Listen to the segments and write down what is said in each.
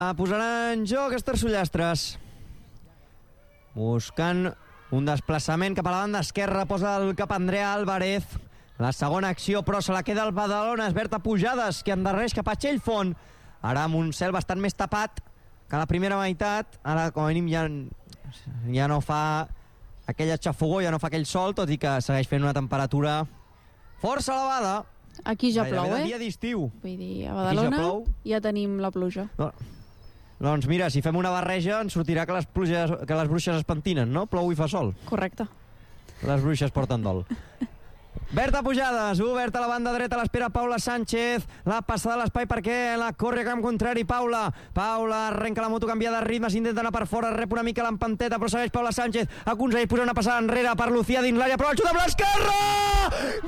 Posarà en joc Esther Sullastres. Buscant un desplaçament cap a la banda esquerra, posa el cap Andrea Álvarez. La segona acció, però se la queda el Badalona. És Berta Pujades, que endarreix cap a Txell-Font. Ara amb un cel bastant més tapat que la primera meitat. Ara, com a mínim, ja no fa aquella xafogó, ja no fa aquell sol, tot i que segueix fent una temperatura força elevada. Aquí ja plou, dia d'estiu. Vull dir, a Badalona ja tenim la pluja. No. Doncs mira, si fem una barreja ens sortirà que les bruixes es pentinen, no? Plou i fa sol. Correcte. Les bruixes porten dol. Berta Pujades, oberta a la banda dreta, l'espera Paula Sánchez, la passada a l'espai perquè la corre camp contrari Paula arrenca la moto, canvia de ritmes, intenta anar per fora, rep una mica l'empanteta, però segueix Paula Sánchez, aconsegueix posar una passada enrere per Lucía dins l'àrea, però el xut amb l'esquerra!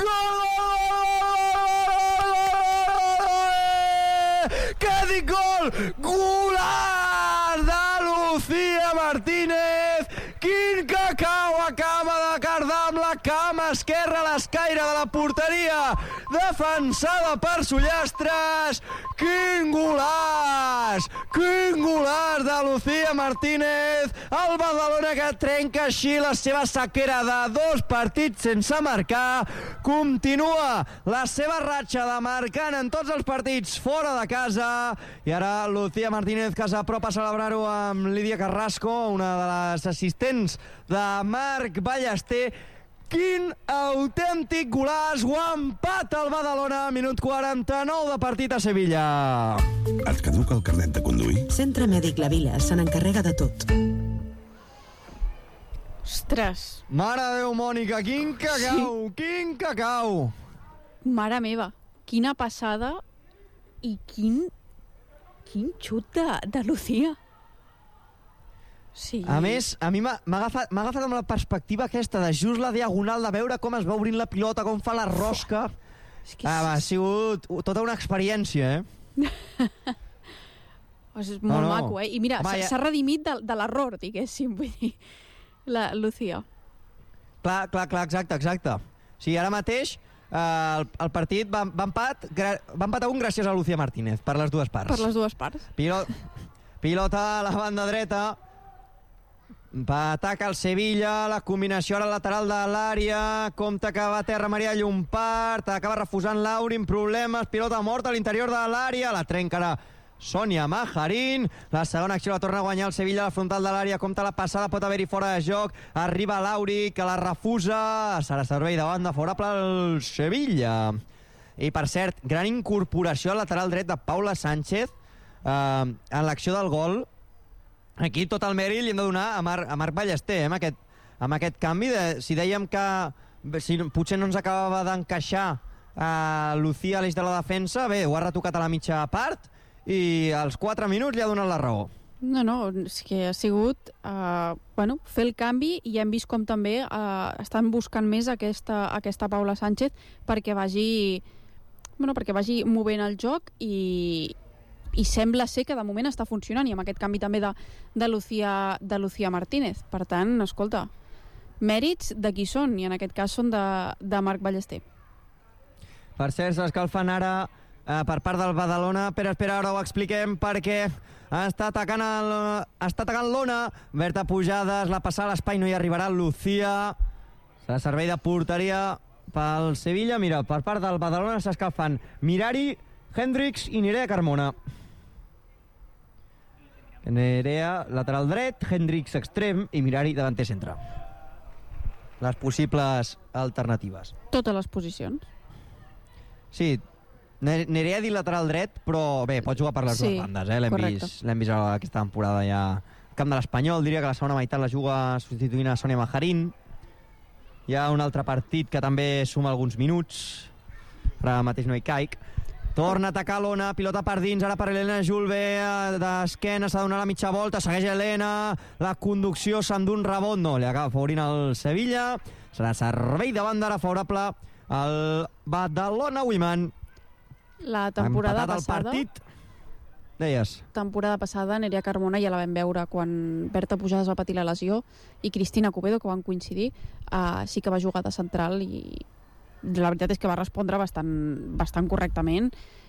Gol! Que dic gol! Golaç de Lucía Martínez! Quin cacau acaba de cardar amb la cama esquerra a l'escaire de la porteria, defensada per Sullastres. Quin golaç! Quin golaç de Lucía Martínez! El Badalona, que trenca així la seva sequera de 2 partits sense marcar, continua la seva ratxa de marcant en tots els partits fora de casa, i ara Lucía Martínez, que s'apropa a celebrar-ho amb Lídia Carrasco, una de les assistents de Marc Ballester. Quin autèntic golaç! Ho empata el Badalona, minut 49 de partit a Sevilla. Et caduca el carnet de conduir? Centre Mèdic La Vila se n'encarrega de tot. Ostres! Mare de Déu, Mònica, quin cacau! Sí. Quin cacau! Mare meva, quina passada i quin xut de Lucía. Sí. A més, a mi m'ha agafat amb la perspectiva aquesta de just la diagonal, de veure com es va obrint la pilota, com fa la rosca. Ha sigut tota una experiència, És molt maco, I mira, s'ha redimit de l'error, diguéssim, vull dir, la Lucía. Clar, exacte. Sí, ara mateix el partit va empatar un gràcies a Lucía Martínez, per les dues parts. Per les dues parts. Pilota a la banda dreta, ataca el Sevilla, la combinació ara lateral de l'àrea, compte que va a terra Maria Llompart, acaba refusant Laurin, problemes, pilota morta a l'interior de l'àrea, la trenca ara Sònia Majarín, la segona acció la torna a guanyar el Sevilla a la frontal de l'àrea, compte la passada, pot haver-hi fora de joc, arriba Lauri, que la refusa, serà servei de banda favorable al Sevilla. I per cert, gran incorporació al lateral dret de Paula Sánchez en l'acció del gol. Aquí tot el mèrit li hem de donar a Marc Ballester, amb aquest canvi. Si dèiem que potser no ens acabava d'encaixar Lucía a l'eix de la defensa, bé, ho ha retocat a la mitja part i als 4 minuts li ha donat la raó. No, és que ha sigut fer el canvi, i hem vist com també estan buscant més aquesta Paula Sánchez perquè vagi movent el joc, i sembla ser que de moment està funcionant, i amb aquest canvi també de Lucía Martínez. Per tant, escolta, mèrits de qui són, i en aquest cas són de Marc Ballester. Per cert, s'escalfen ara per part del Badalona. Espera, ara ho expliquem, perquè està atacant l'Ona. Berta Pujades, la passada a l'espai, no hi arribarà Lucía. Serà servei de porteria pel Sevilla. Mira, per part del Badalona s'escalfen Mirari, Hendricks i Nerea Carmona. Nerea lateral dret, Hendricks extrem i Mirari davanter centre. Les possibles alternatives. Totes les posicions. Sí, Nerea dit lateral dret, però bé, pot jugar per les dues bandes, l'hem vist aquesta temporada ja al camp de l'Espanyol. Diria que la segona meitat la juga substituint a Sònia Majarín. Hi ha un altre partit que també suma alguns minuts, ara mateix no hi caic. Torna a atacar l'Ona, pilota per dins, ara per Helena Julve, d'esquena, s'ha de donar la mitja volta, segueix Helena, la conducció s'endú un rebot, no, li acaba favorint el Sevilla, serà servei de banda ara favorable al Badalona Women. La temporada passada... Deies. Temporada passada, Nerea Carmona ja la vam veure quan Berta Pujades va patir la lesió, i Cristina Cubedo, que van coincidir, sí que va jugar de central, i la veritat és que va respondre bastant correctament.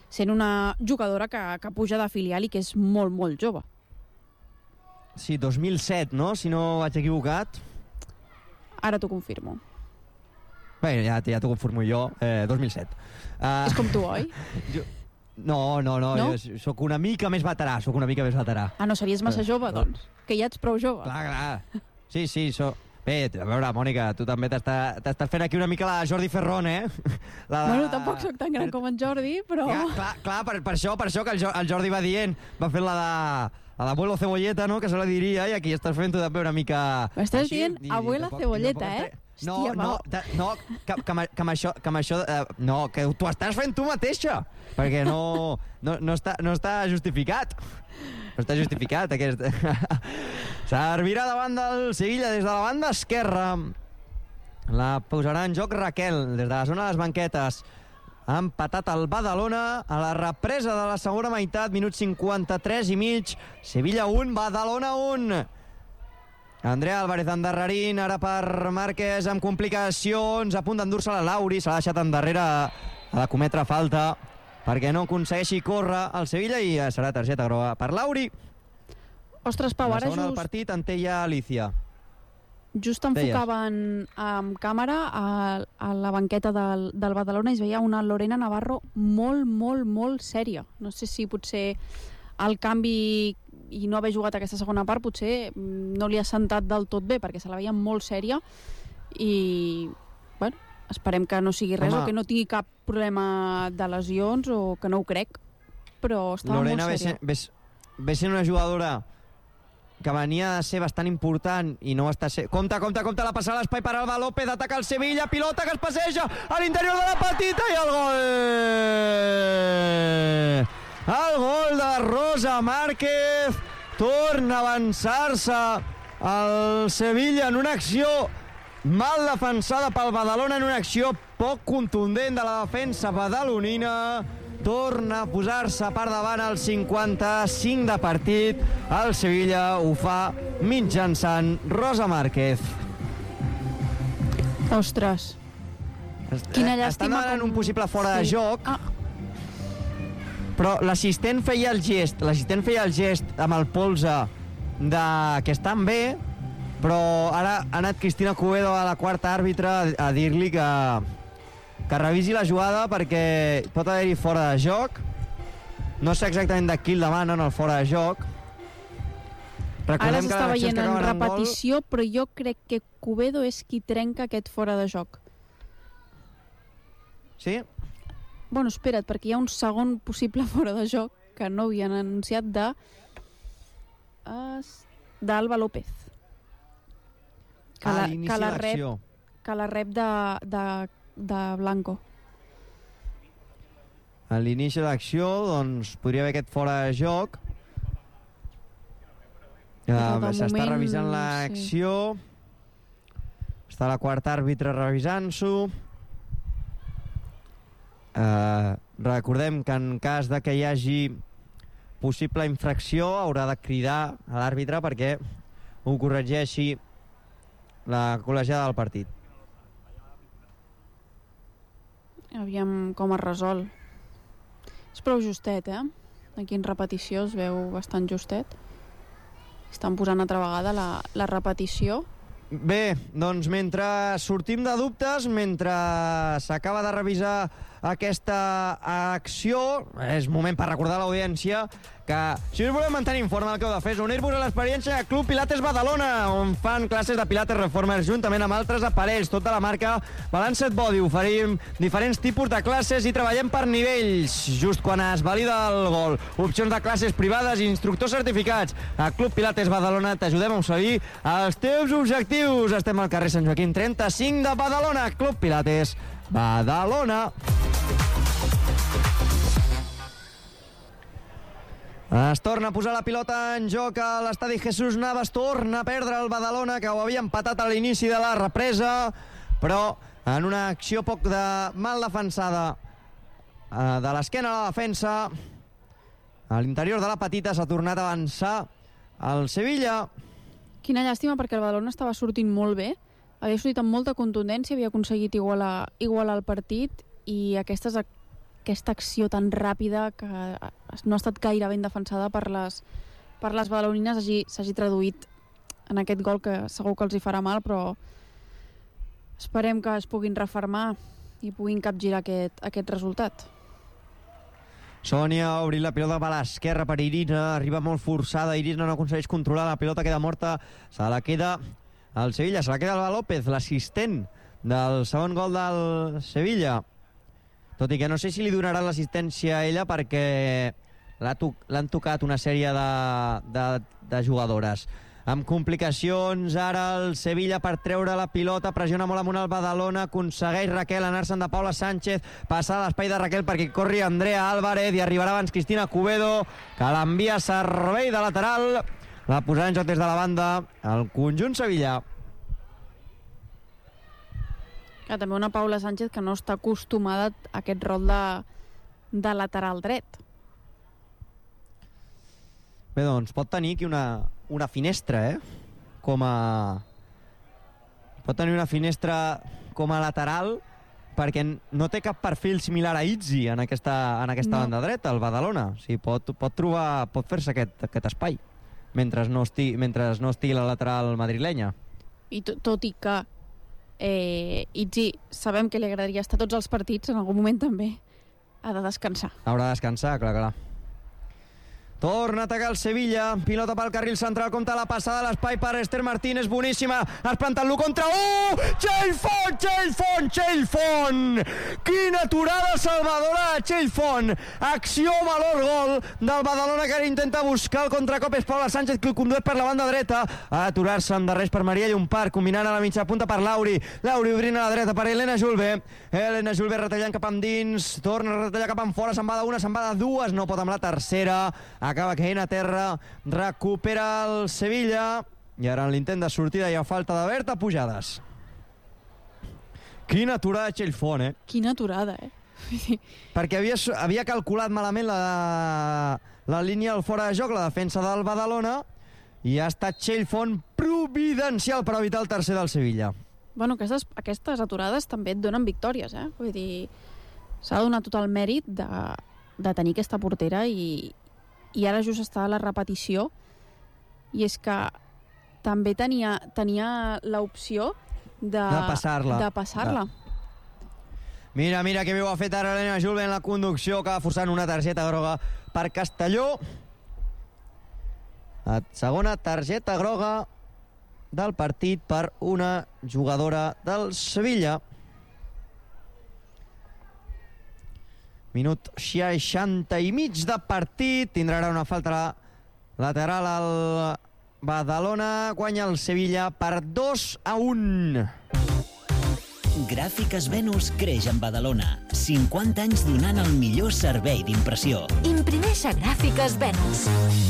sent una jugadora que puja de filial i que és molt, molt jove. Sí, 2007, no? Si no vaig equivocat. Ara t'ho confirmo. Bé, ja t'ho conformo jo. 2007. És com tu, oi? No? Jo soc una mica més veterà, Ah, no, series massa jove, doncs. Que ja ets prou jove. Clar. Sí, Bé, a veure, Mònica, tu també t'estàs fent aquí una mica la Jordi Ferrón, eh? Bueno, tampoc soc tan gran com en Jordi, però... Clar, per això que el Jordi va fent la de abuelo cebolleta, no?, que se la diria, i aquí estàs fent tu també una mica... M'estàs dient abuela cebolleta, eh? No, que amb això... No, que t'ho estàs fent tu mateixa, perquè no està justificat. No està justificat, aquest... Servirà davant del Sevilla des de la banda esquerra. La posarà en joc Raquel, des de la zona de les banquetes. Ha empatat el Badalona a la represa de la segona meitat, minut 53 i mig. Sevilla 1, Badalona 1. Andrea Álvarez endarrerint, ara per Márquez amb complicacions, a punt d'endur-se la Lauri, s'ha deixat endarrere, ha de cometre falta perquè no aconsegueixi córrer el Sevilla i serà targeta groga per Lauri. Ostres, Pau, ara la segona del partit en té ja Alicia. Just enfocaven amb càmera a la banqueta del Badalona i es veia una Lorena Navarro molt, molt, molt sèria. No sé si potser el canvi i no haver jugat aquesta segona part potser no li ha sentat del tot bé, perquè se la veia molt sèria i, bueno, esperem que no sigui res, o que no tingui cap problema de lesions, o que no ho crec, però estava Lorena molt sèria. ve sent una jugadora que venia de ser bastant important i no està sent... Compte, la passada a l'espai per Alba López, ataca el Sevilla, pilota que es passeja a l'interior de la petita i el gol! El gol de Rosa Márquez, torna a avançar-se el Sevilla en una acció mal defensada pel Badalona, en una acció poc contundent de la defensa badalonina. Torna a posar-se per davant al 55 de partit. El Sevilla ho fa mitjançant Rosa Márquez. Ostres, quina llàstima. Estan demanant un possible fora de joc, però l'assistent feia el gest amb el polze que estan bé, però ara ha anat Cristina Cubedo a la quarta àrbitre a dir-li que revisi la jugada perquè pot haver-hi fora de joc. No sé exactament de qui el demanen el fora de joc. Ara s'està veient en repetició, però jo crec que Cubedo és qui trenca aquest fora de joc. Sí? Bueno, espera't, perquè hi ha un segon possible fora de joc que no havien anunciat d'Alba López. A l'inici de l'acció. Que la rep de Blanco. A l'inici de l'acció, doncs, podria haver aquest fora de joc. S'està revisant l'acció. Sí. Està la quarta àrbitre revisant-s'ho. Recordem que en cas de que hi hagi possible infracció haurà de cridar a l'àrbitre perquè ho corregeixi la col·legiada del partit. Aviam com es resol. És prou justet, eh? Aquí en repetició es veu bastant justet. Estan posant altra vegada la repetició. Bé, doncs mentre sortim de dubtes, mentre s'acaba de revisar aquesta acció, és moment per recordar a l'audiència que si us voleu mantenir informe del que heu de fer és unir-vos a l'experiència de Club Pilates Badalona, on fan classes de Pilates Reformers juntament amb altres aparells, tota la marca Balanced Body. Oferim diferents tipus de classes i treballem per nivells, just quan es valida el gol. Opcions de classes privades i instructors certificats. A Club Pilates Badalona t'ajudem a seguir els teus objectius. Estem al carrer Sant Joaquim 35 de Badalona. Club Pilates Badalona. Es torna a posar la pilota en joc a l'estadi Jesús Navas. Torna a perdre el Badalona, que ho havia empatat a l'inici de la represa, però en una acció poc mal defensada de l'esquena a la defensa, a l'interior de la petita s'ha tornat a avançar el Sevilla. Quina llàstima, perquè el Badalona estava sortint molt bé, havia sortit amb molta contundència, havia aconseguit igualar el partit, i aquestes aquesta acció tan ràpida que no ha estat gaire ben defensada per les badalonines s'hagi traduït en aquest gol que segur que els hi farà mal, però esperem que es puguin refermar i puguin capgirar aquest resultat. Sònia obrit la pilota per l'esquerra per Irina, arriba molt forçada, Irina no aconsegueix controlar, la pilota queda morta, se la queda el Sevilla, se la queda Alba López, l'assistent del segon gol del Sevilla, tot i que no sé si li donaran l'assistència a ella perquè l'han tocat una sèrie de jugadores. Amb complicacions ara el Sevilla per treure la pilota, pressiona molt amunt el Badalona, aconsegueix Raquel anar-se'n de Paula Sánchez, passar a l'espai de Raquel perquè corri Andrea Álvarez i arribarà abans Cristina Cubedo, que l'envia a servei de lateral, la posarà en joc des de la banda el conjunt Sevilla. També una Paula Sánchez que no està acostumada a aquest rol de lateral dret. Bé, doncs pot tenir aquí una finestra, pot tenir una finestra com a lateral perquè no té cap perfil similar a Itzi en aquesta banda dreta, el Badalona. O sigui, pot fer-se aquest espai mentre no estigui la lateral madrilenya. I tot i que Itzi sabem que li agradaria estar tots els partits, en algun moment també ha de descansar. Haurà de descansar, clar. Torna a atacar el Sevilla, pilota pel carril central, compta la passada a l'espai per Esther Martínez, boníssima, has plantat l'1 contra 1, Txell Font! Quina aturada salvadora de Txell Font! Acció valor gol del Badalona que ara intenta buscar el contracop, és Paula Sánchez que el condueix per la banda dreta, a aturar-se en darrers per Maria Llompart, combinant a la mitja punta per Lauri obrint a la dreta per Helena Julve retallant cap endins, torna a retallar cap enfora, se'n va d'una, se'n va de dues, no pot amb la tercera, acaba caient a terra, recupera el Sevilla i ara en l'intent de sortida hi ha falta de Berta Pujades. Quina aturada de Txell Font, Quina aturada, perquè havia calculat malament la línia al fora de joc, la defensa del Badalona, i ha estat Txell Font providencial per evitar el tercer del Sevilla. Bueno, aquestes aturades també et donen victòries, Vull dir, s'ha de donar tot el mèrit de tenir aquesta portera i ara just està a la repetició i és que també tenia l'opció de passar-la. Mira que bé ho ha fet ara Helena Julve en la conducció, que va forçant una targeta groga per Castelló. La segona targeta groga del partit per una jugadora del Sevilla. Minut 60 i mig de partit. Tindrà ara una falta lateral al Badalona. Guanya el Sevilla per 2-1. Gràfiques Venus creix en Badalona. 50 anys donant el millor servei d'impressió. Imprimeix a Gràfiques Venus.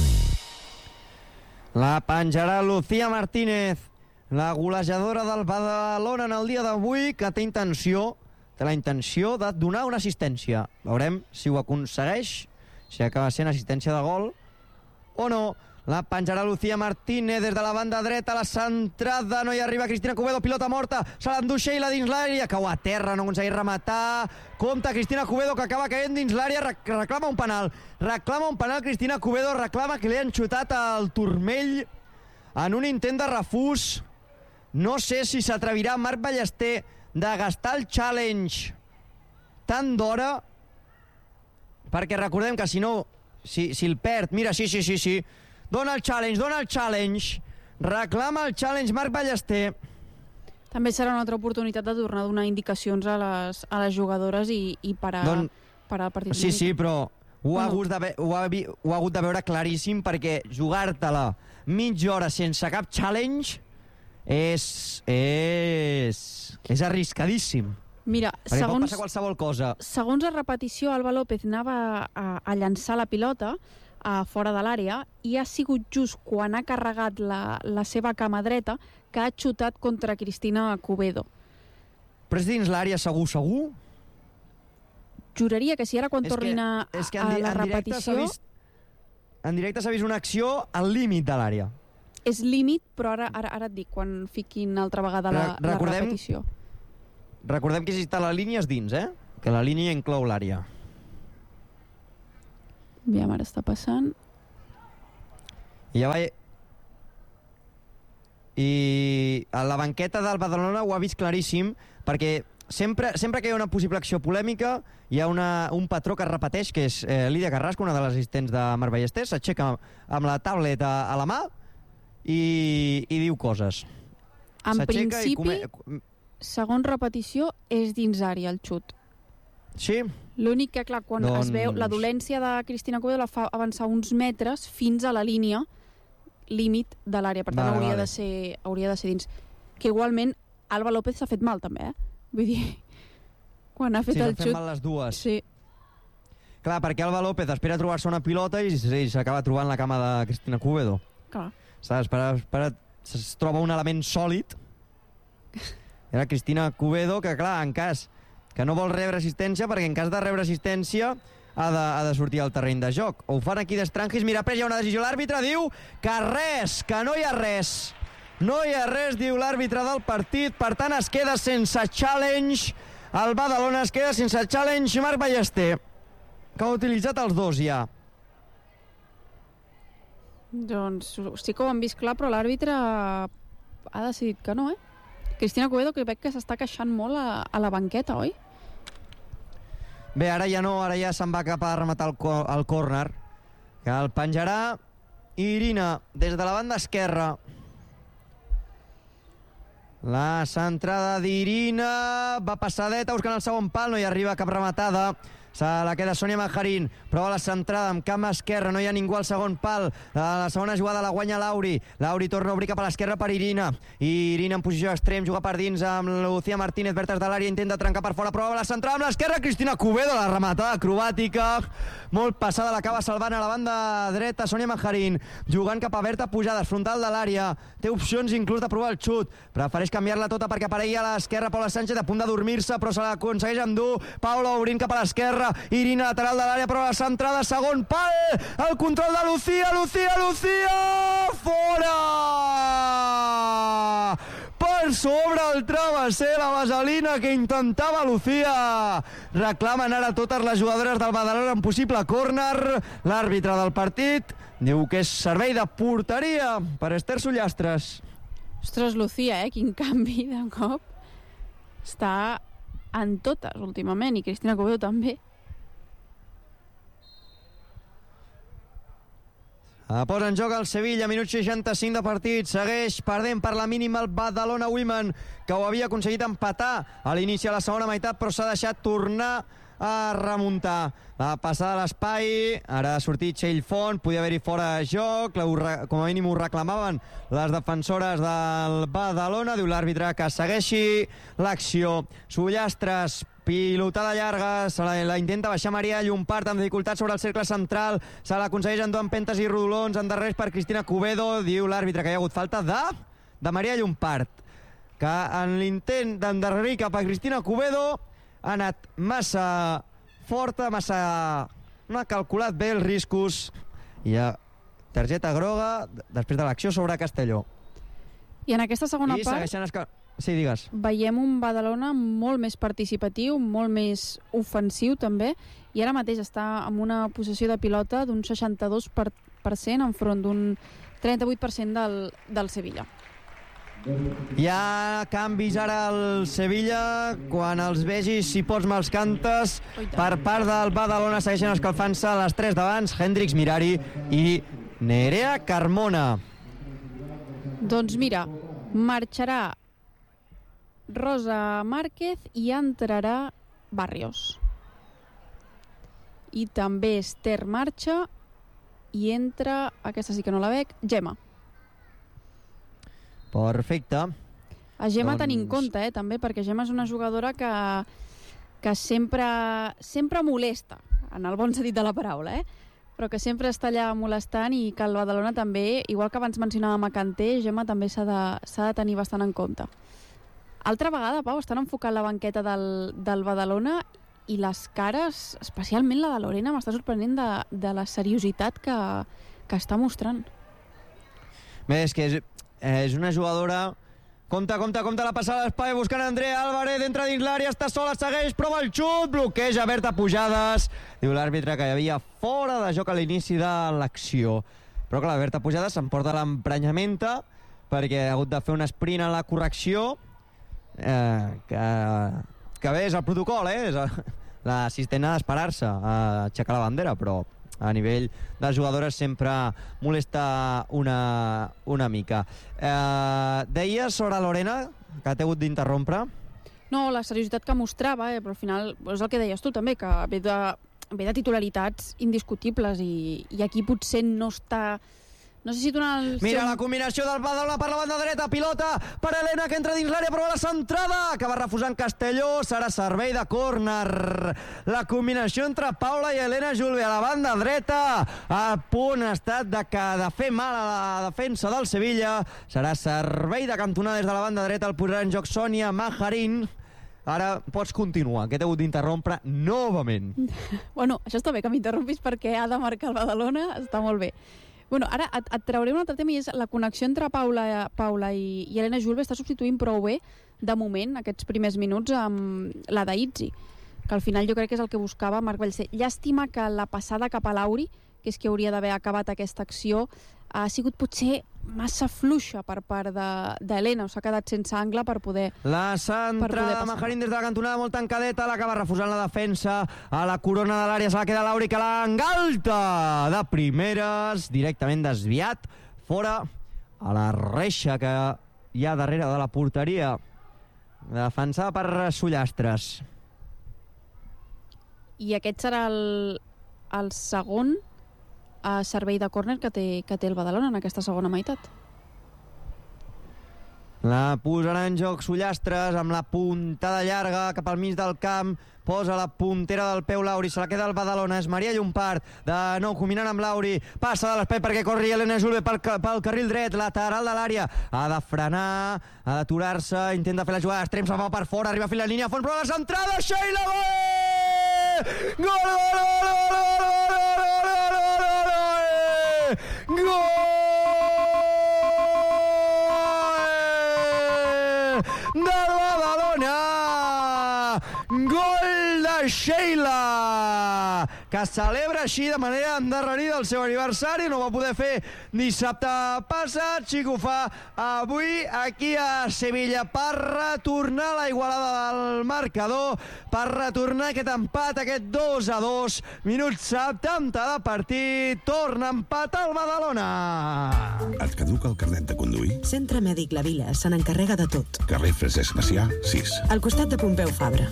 La penjarà Lucía Martínez, la golejadora del Badalona en el dia d'avui, que té la intenció de donar una assistència. Veurem si ho aconsegueix, si acaba sent assistència de gol o no. La penjarà Lucía Martínez des de la banda dreta, la centrada, no hi arriba Cristina Cubedo, pilota morta, se l'endú Sheila dins l'àrea, cau a terra, no aconsegueix rematar, compta Cristina Cubedo que acaba caient dins l'àrea, reclama un penal Cristina Cubedo, reclama que li han xutat al turmell en un intent de refús. No sé si s'atrevirà Marc Ballester de gastar el challenge tant d'hora, perquè recordem que si el perd, mira, sí, dona el challenge, reclama el challenge Marc Ballester. També serà una altra oportunitat de tornar a donar indicacions a les jugadores i parar el partit. Sí, però ho ha hagut de veure claríssim, perquè jugar-te-la mitja hora sense cap challenge és arriscadíssim. Mira, perquè pot passar qualsevol cosa. Segons la repetició, Alba López anava a llançar la pilota fora de l'àrea i ha sigut just quan ha carregat la seva cama dreta que ha xutat contra Cristina Cubedo. Però és dins l'àrea segur? Juraria que si ara quan tornin a la repetició... En directe s'ha vist una acció al límit de l'àrea. És límit, però ara et dic, quan fiquin altra vegada la repetició. Recordem que si està la línia és dins, que la línia inclou l'àrea. Aviam, ara està passant. I ja va... I a la banqueta del Badalona ho ha vist claríssim, perquè sempre que hi ha una possible acció polèmica hi ha un patró que es repeteix, que és Lídia Carrasco, una de les assistents de Marc Ballester, s'aixeca amb la tablet a la mà i diu coses. En principi, segons repetició, és dins àrea el xut. Sí? L'únic que, clar, quan es veu la dolència de Cristina Cubedo la fa avançar uns metres fins a la línia límit de l'àrea, per tant hauria de ser dins. Que igualment Alba López s'ha fet mal també, Vull dir, quan ha fet el xut... Sí, s'han fet mal les dues. Sí. Clar, perquè Alba López espera trobar-se una pilota i s'acaba trobant la cama de Cristina Cubedo. Clar. Saps? Es troba un element sòlid. Era Cristina Cubedo, que clar, en cas que no vol rebre assistència, perquè en cas de rebre assistència ha de sortir al terreny de joc. Ho fan aquí d'Estrangis. Mira, hi ha una decisió. L'àrbitre diu que no hi ha res. No hi ha res, diu l'àrbitre del partit. Per tant, es queda sense challenge. El Badalona es queda sense challenge. Marc Ballester, que ha utilitzat els dos ja. Doncs sí que ho han vist clar, però l'àrbitre ha decidit que no, Cristina Cubedo, que veig que s'està queixant molt a la banqueta, oi? Bé, ara ja no, ara ja se'n va cap a rematar el córner, que el penjarà Irina des de la banda esquerra. La centrada d'Irina, va passadeta buscant el segon pal, no hi arriba cap rematada. Se la queda Sònia Majarín, prova la centrada amb camp esquerra, no hi ha ningú al segon pal. La segona jugada la guanya Lauri. Lauri torna a obrir cap a l'esquerra per Irina. Irina en posició extrem, juga per dins amb Lucía Martínez, vertes de l'àrea, intenta trencar per fora, prova la centrada amb l'esquerra, Cristina Cubedo, la rematada acrobàtica, molt passada, l'acaba salvant a la banda dreta Sònia Majarín, jugant cap a Berta Pujades, frontal de l'àrea, té opcions inclús de provar el xut, prefereix canviar-la tota perquè aparegui a l'esquerra Paula Sánchez, a punt de dormir-se, però se l'aconsegueix endur. Paula obrint cap a l'esquerra, Irina lateral de l'àrea, però la centrada, segon pal, el control de Lucía, fora! Per sobre el travesser, la vaselina que intentava Lucía. Reclamen ara totes les jugadores del Badalona en possible córner. L'àrbitre del partit diu que és servei de porteria per Esther Sullastres. Ostres, Lucía, quin canvi de cop. Està en totes últimament, i Cristina Cubedo també. Posa en joc el Sevilla, minut 65 de partit, segueix perdent per la mínima el Badalona Women, que ho havia aconseguit empatar a l'inici de la segona meitat, però s'ha deixat tornar a remuntar. La passada a l'espai, ara ha sortit Txell Font, podia haver-hi fora de joc, com a mínim ho reclamaven les defensores del Badalona, diu l'àrbitre que segueixi l'acció. Sullastres, pilotada llarga, la intenta baixar Maria Llompart amb dificultat sobre el cercle central, se l'aconsegueix endur amb pentes i rodolons, endarrereix per Cristina Cubedo, diu l'àrbitre que hi ha hagut falta de Maria Llompart, que en l'intent d'endarrerir cap a Cristina Cubedo ha anat massa forta, no ha calculat bé els riscos, i targeta groga després de l'acció sobre Castelló. I en aquesta segona part sí, digues. Veiem un Badalona molt més participatiu, molt més ofensiu també, i ara mateix està amb una possessió de pilota d'un 62% enfront d'un 38% del Sevilla. Hi ha canvis ara al Sevilla, quan els vegis, si pots me'ls cantes, per part del Badalona segueixen escalfant-se les tres d'abans, Hendrix Mirari i Nerea Carmona. Doncs mira, marxarà Rosa Márquez i entrarà Barrios. I també Esther marxa i entra, aquesta sí que no la veig, Gemma. Perfecte. A Gemma tenir en compte, també, perquè Gemma és una jugadora que sempre molesta, en el bon sentit de la paraula, però que sempre està allà molestant, i que el Badalona també, igual que abans mencionàvem a Kanté, Gemma també s'ha de tenir bastant en compte. Altra vegada, Pau, estan enfocant la banqueta del Badalona, i les cares, especialment la de Lorena, m'està sorprenent de la seriositat que està mostrant. Bé, és que és una jugadora, Compte la passada a l'espai, buscant Andrea Álvarez, entra dins l'àrea, està sola, segueix, prova el xut, bloqueja Berta Pujades. Diu l'àrbitre que hi havia fora de joc a l'inici de l'acció. Però que la Berta Pujades s'emporta l'emprenyamenta perquè ha hagut de fer un sprint en la correcció que bé, és el protocol, l'assistent ha d'esperar-se a aixecar la bandera, però a nivell de jugadores sempre molesta una mica. Deies sobre Lorena, que t'he hagut d'interrompre? No, la seriositat que mostrava, però al final és el que deies tu també, que ve de titularitats indiscutibles i aquí potser no està... No sé si donar el... Mira la combinació del Badalona per la banda dreta, pilota per Helena, que entra dins l'àrea, prova la centrada, que va refusant Castelló, serà servei de córner. La combinació entre Paula i Helena Julve a la banda dreta, a punt ha estat de fer mal a la defensa del Sevilla, serà servei de cantonada des de la banda dreta, el posarà en joc Sònia Majarín. Ara pots continuar, que t'he hagut d'interrompre novament. Bueno, això està bé que m'interrompis perquè ha de marcar el Badalona, està molt bé. Bueno, ara et trauré un altre tema i és la connexió entre Paula i Helena Julve està substituint prou bé, de moment, aquests primers minuts, amb la d'Itzi, que al final jo crec que és el que buscava Marc Vallcer. Llàstima que la passada cap a Lauri, que és que hauria d'haver acabat aquesta acció, ha sigut potser massa fluixa per part d'Helena, o s'ha quedat sense angle per poder... La centrada de Majarín des de la cantonada molt tancadeta, l'acaba refusant la defensa, a la corona de l'àrea se la queda Lauri, que l'engalta de primeres, directament desviat, fora a la reixa que hi ha darrere de la porteria, defensada per Sullastres. I aquest serà el segon servei de córner que té el Badalona en aquesta segona meitat. La posarà en joc Sullastres amb la puntada llarga cap al mig del camp, posa la puntera del peu Lauri, se la queda el Badalona, és Maria Llompart, de nou combinant amb Lauri, passa de l'espai perquè corri Helena Julve pel carril dret, lateral de l'àrea, ha de frenar, ha d'aturar-se, intenta fer la jugada, Extrem se'n va per fora, arriba fins la línia, fons, prova la centrada, Sheila, gol! Gol del Badalona! Gol de Sheila, que celebra així de manera endarrerida el seu aniversari. No va poder fer dissabte passat, sí que ho fa avui aquí a Sevilla per retornar la igualada del marcador, per retornar aquest empat, aquest 2-2, minut 70 de partit, torna a empatar el Badalona. Et caduca el carnet de conduir? Centre Mèdic La Vila se n'encarrega de tot. Carrer Francesc Macià, 6. Al costat de Pompeu Fabra.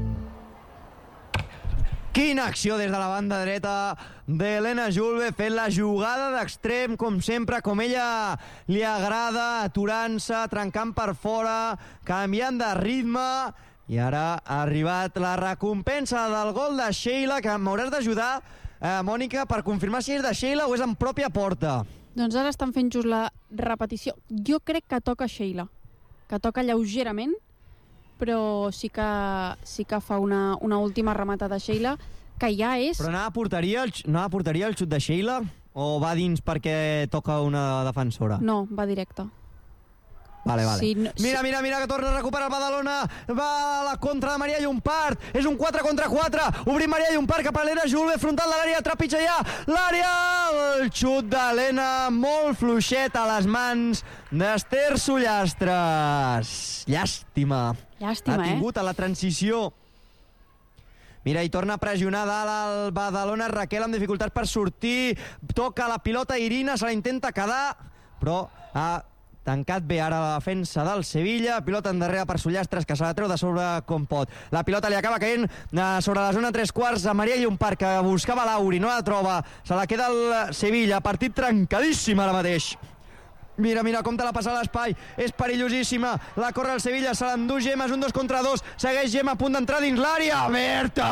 Quina acció des de la banda dreta d'Helena Julve, fent la jugada d'extrem, com sempre, com ella li agrada, aturant-se, trencant per fora, canviant de ritme, i ara ha arribat la recompensa del gol de Sheila, que m'hauràs d'ajudar, Mònica, per confirmar si és de Sheila o és en pròpia porta. Doncs ara estan fent just la repetició. Jo crec que toca Sheila, que toca lleugerament, però sí que fa una última remata de Sheila, que ja és... Però anava a porteria el xut de Sheila o va dins perquè toca una defensora? No, va directe. Vale. Sí, mira, que torna a recuperar el Badalona, va a la contra de Maria Llompart, és un 4 contra 4, obrim Maria Llompart cap a Helena Julve, frontal de l'àrea, trepitja ja l'àrea, el xut d'Helena molt fluixet a les mans d'Ester Sullastres. Llàstima, ha tingut a la transició. Mira, i torna a pressionar dalt el Badalona, Raquel amb dificultats per sortir, toca la pilota Irina, se la intenta quedar, però ha tancat bé ara la defensa del Sevilla, pilota endarrere per Sullastres, que se la treu de sobre com pot. La pilota li acaba caient sobre la zona 3/4 a Maria Llompart, que buscava Lauri, no la troba, se la queda el Sevilla, partit trencadíssim ara mateix. Mira, com te la passa a l'espai, és perillosíssima, la corre el Sevilla, se l'endú Gemma, és un 2 contra 2, segueix Gemma a punt d'entrar dins l'àrea, Berta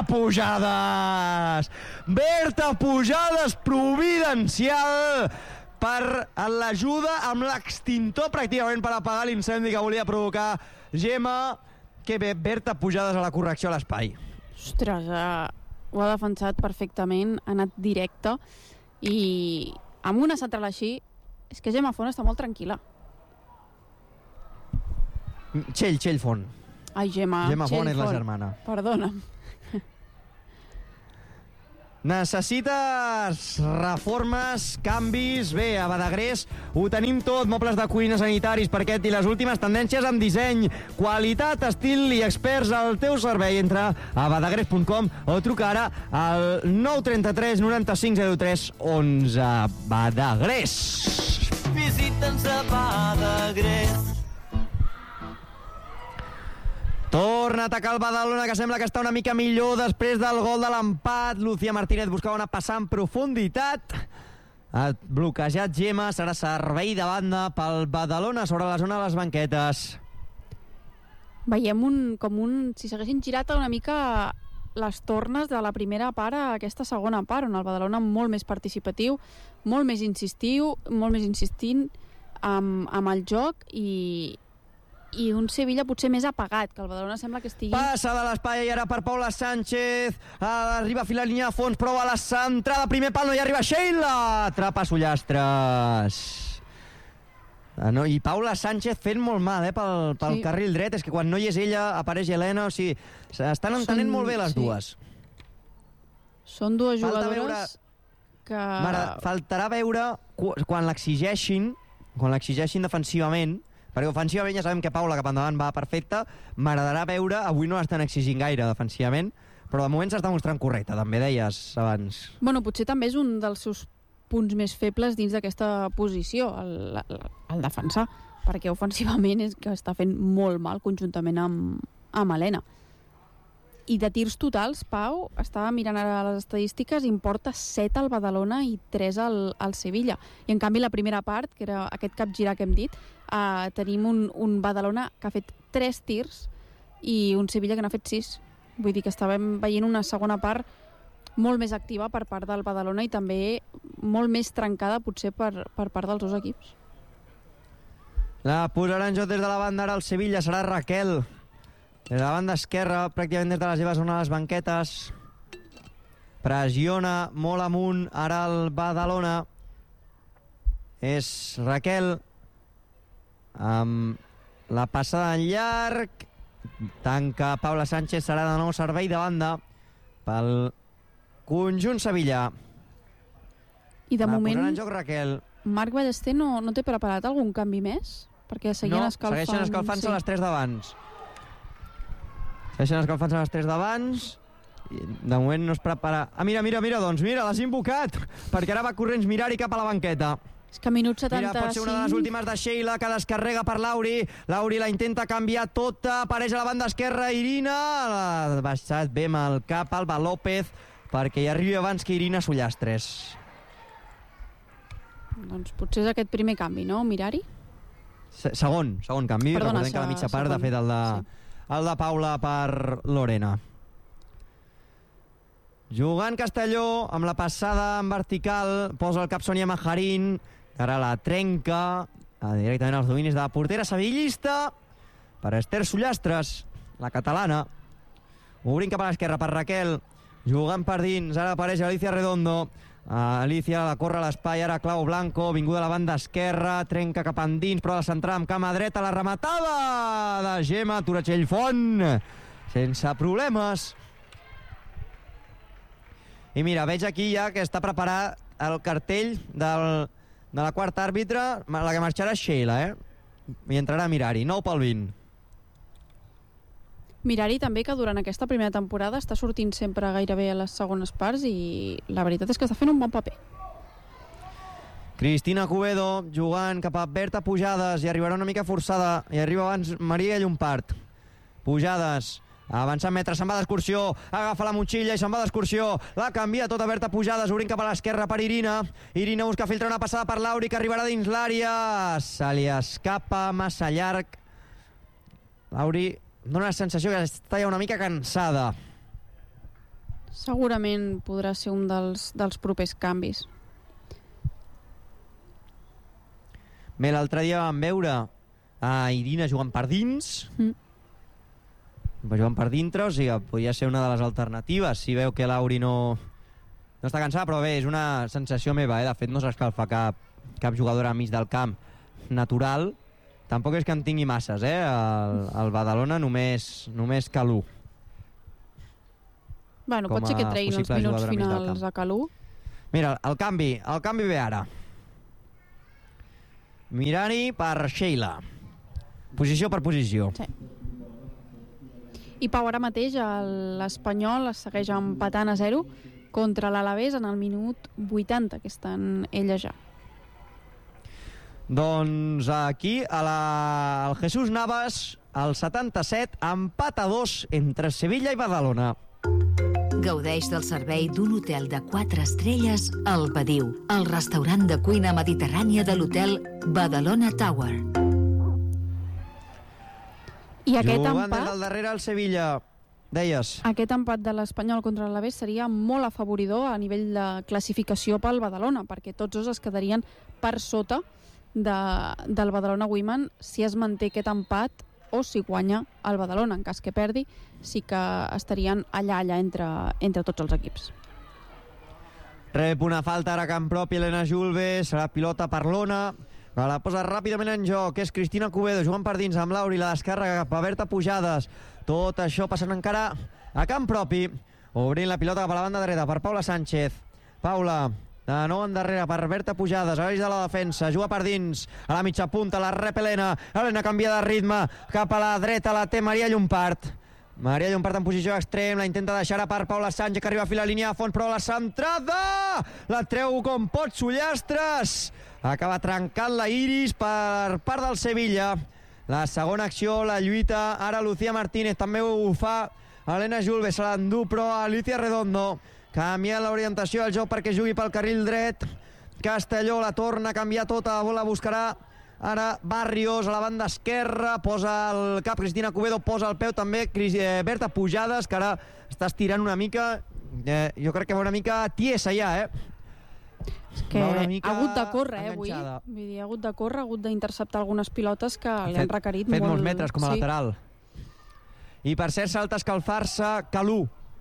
Pujades, providencial, per l'ajuda amb l'extintor pràcticament per apagar l'incendi que volia provocar Gemma. Que bé, Berta Pujades a la correcció a l'espai. Ostres, ho ha defensat perfectament, ha anat directe, i amb una central així és que Gemma Font està molt tranquil·la. Txell Font. Ai, Gemma Font és la germana. Perdona'm. Necessites reformes, canvis... Bé, a Badagrés ho tenim tot, mobles de cuina, sanitaris, parquet i les últimes tendències en disseny, qualitat, estil i experts al teu servei. Entra a badagrés.com o truca ara al 933 95 03 11. Badagrés. Visita'ns a Badagrés. Torna a atacar el Badalona, que sembla que està una mica millor després del gol de l'empat. Lucía Martínez buscava una passada en profunditat. Ha bloquejat Gemma, serà servei de banda pel Badalona sobre la zona de les banquetes. Veiem si s'haguessin girat una mica les tornes de la primera part a aquesta segona part, on el Badalona molt més participatiu, molt més insistint amb el joc i un Sevilla potser més apagat, que el Badalona sembla que estigui... Passa de l'espai i ara per Paula Sánchez, arriba a filar línia a fons, prova la centrada, primer pal, no hi arriba Sheila, atrapa Sullastres. I Paula Sánchez fent molt mal pel carril dret, és que quan no hi és ella apareix Helena, o sigui, estan entenent molt bé les dues. Són dues jugadores que... Faltarà veure quan l'exigeixin defensivament, perquè ofensivament ja sabem que Paula cap endavant va perfecta, m'agradarà veure, avui no l'estan exigint gaire defensivament, però de moment s'està mostrant correcta, també deies abans. Bueno, potser també és un dels seus punts més febles dins d'aquesta posició, el defensar, perquè ofensivament és que està fent molt mal conjuntament amb Helena. I de tirs totals, Pau, estava mirant ara les estadístiques, importa 7 al Badalona i 3 al Sevilla. I en canvi la primera part, que era aquest capgirar que hem dit, tenim un Badalona que ha fet 3 tirs i un Sevilla que n'ha fet 6. Vull dir que estàvem veient una segona part molt més activa per part del Badalona i també molt més trencada potser per part dels dos equips. La posarà en joc des de la banda ara el Sevilla, serà Raquel. Des de la banda esquerra, pràcticament des de la seva zona a les banquetes. Pressiona molt amunt ara el Badalona. És Raquel amb la passada en llarg. Tanca Paula Sánchez, serà de nou servei de banda pel conjunt sevillà. I de moment posarà en joc Raquel. Marc Ballester no té preparat algun canvi més? Perquè segueixen escalfant-se les 3 d'abans. Segueixen escalfant-se les 3 d'abans. De moment no es prepara... Mira, doncs, l'has invocat, perquè ara va corrents Mirari cap a la banqueta. És que minut 75... Mira, pot ser una de les últimes de Sheila, que descarrega per Lauri. Lauri la intenta canviar tota, apareix a la banda esquerra Irina. L'ha baixat bé amb el cap Alba López, perquè hi arribi abans que Irina Sullastres. Doncs potser és aquest primer canvi, no, Mirari? Segon canvi. Perdona, recordem que la mitja part, de fet, el de Paula per Lorena. Jugant Castelló amb la passada en vertical, posa el cap Sònia Majarín, ara la trenca directament als dominis de la portera sevillista per Esther Sullastres, la catalana. Obrint cap a l'esquerra per Raquel, jugant per dins, ara apareix Alicia Redondo. Alicia la corre a l'espai, ara Clau Blanco, vinguda a la banda esquerra, trenca cap endins, però la centrada amb cama dreta, la rematada de Gemma Torachell Font, sense problemes. I mira, veig aquí ja que està preparat el cartell de la quarta àrbitre, la que marxarà és Sheila, i entrarà Mirari, 9 pel 20. Mirari també, que durant aquesta primera temporada està sortint sempre gairebé a les segones parts i la veritat és que està fent un bon paper. Cristina Cubedo jugant cap a Berta Pujades i arribarà una mica forçada i arriba abans Maria Llompart. Pujades avançant metres, se'n va d'excursió, agafa la motxilla i se'n va d'excursió, la canvia tota Berta Pujades, obrint cap a l'esquerra per Irina. Irina busca filtrar una passada per Lauri, que arribarà dins l'àrea, se li escapa massa llarg. Lauri dona la sensació que està ja una mica cansada. Segurament podrà ser un dels propers canvis. Bé, l'altre dia vam veure a Irina jugant per dins, jugant per dintre, o sigui que podria ser una de les alternatives si veu que Lauri no està cansada, però bé, és una sensació meva, de fet no s'escalfa cap jugadora al mig del camp natural, Tampoc és que en tingui masses, el Badalona només Calú. Bueno, pot ser que treguin els minuts finals a Calú. Mira, el canvi ve ara. Mirani per Sheila. Posició per posició. Sí. I Pau, ara mateix l'Espanyol es segueix empatant a 0 contra l'Alavés en el minut 80, que estan elles ja. Doncs aquí, el Jesús Navas, al 77, empat a 2 entre Sevilla i Badalona. Gaudeix del servei d'un hotel de 4 estrelles al Badiu, el restaurant de cuina mediterrània de l'hotel Badalona Tower. I aquest Jugant empat... des del darrere el Sevilla, deies. Aquest empat de l'Espanyol contra l'Alavés seria molt afavoridor a nivell de classificació pel Badalona, perquè tots dos es quedarien per sota del Badalona Women si es manté aquest empat o si guanya el Badalona. En cas que perdi, sí que estarien allà entre tots els equips. Rep una falta ara a camp propi Elena Julve, serà pilota per l'Ona, la posa ràpidament en joc, és Cristina Cubedo jugant per dins amb Lauri, la descàrrega cap a Berta Pujades, tot això passant encara a camp propi, obrint la pilota cap a la banda dreta per Paula Sánchez. Paula, de nou endarrere per Berta Pujades, a l'eix de la defensa, juga per dins, a la mitja punta, la rep Elena canvia de ritme, cap a la dreta la té Maria Llompart. Maria Llompart en posició extrem, la intenta deixar per Paula Sánchez, que arriba a fi la línia a fons, però la centrada! La treu com pot Sullastres! Acaba trencant la Iris per part del Sevilla. La segona acció, la lluita, ara Lucía Martínez, també ho fa Elena Julve, se l'endú, però Alicia Redondo canvia l'orientació del joc perquè jugui pel carril dret. Castelló la torna a canviar tota, la buscarà ara Barrios a la banda esquerra, posa el cap Cristina Cubedo, posa el peu també Berta Pujades, que ara està estirant una mica, jo crec que va una mica tiesa ja, És que ha hagut de córrer, avui. Vull dir, ha hagut de córrer, ha hagut d'interceptar algunes pilotes que li han requerit molt... Fet molts metres com a lateral. I per cert, salta a escalfar-se Calú.